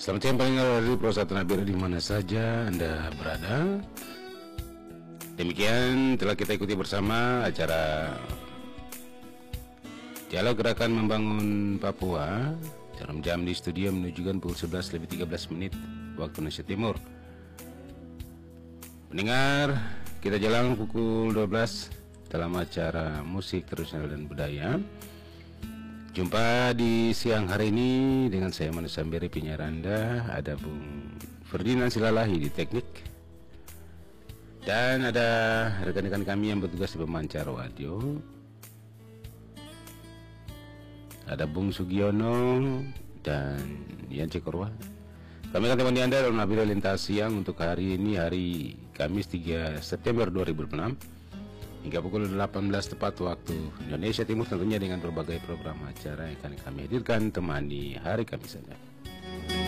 Selamat siang pendengar dari Pro1 Nabila di mana saja Anda berada. Demikian telah kita ikuti bersama acara Dialog Gerakan Membangun Papua. Jarum jam di studio menunjukkan pukul 11:13 waktu Indonesia Timur. Pendengar, kita jalan pukul 12 dalam acara musik tradisional dan budaya. Jumpa di siang hari ini dengan saya Manu Samberi penyiar Anda. Ada Bung Ferdinand Silalahi di teknik, dan ada rekan-rekan kami yang bertugas di pemancar radio. Ada Bung Sugiono dan Yan Cekorwa. Kami akan temani Anda dalam Nabila Lintas Siang untuk hari ini, hari Kamis 3 September 2006 hingga pukul 18 tepat waktu Indonesia Timur, tentunya dengan berbagai program acara yang akan kami hadirkan temani hari Kamis saja.